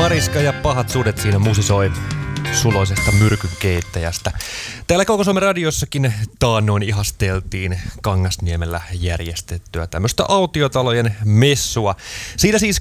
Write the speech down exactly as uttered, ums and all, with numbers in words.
Mariska ja Pahat sudet siinä musisoi suloisesta myrkynkeittäjästä. Täällä Koko Suomen radiossakin taannoin ihasteltiin Kangasniemellä järjestettyä tämmöistä autiotalojen messua. Siitä siis